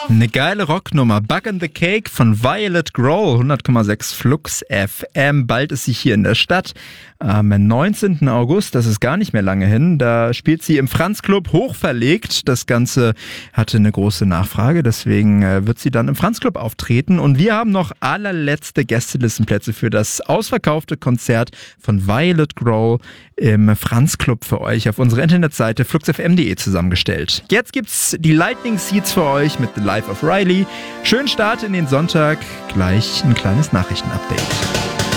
Eine geile Rocknummer. Bug in the Cake von Violet Grohl, 100,6 Flux FM. Bald ist sie hier in der Stadt. Am 19. August, das ist gar nicht mehr lange hin, da spielt sie im Franz Club hochverlegt. Das Ganze hatte eine große Nachfrage, deswegen wird sie dann im Franz Club auftreten. Und wir haben noch allerletzte Gästelistenplätze für das ausverkaufte Konzert von Violet Grohl im Franz Club für euch auf unserer Internetseite fluxfm.de zusammengestellt. Jetzt gibt's die Lightning Seeds für euch mit The Life of Riley. Schönen Start in den Sonntag, gleich ein kleines Nachrichtenupdate.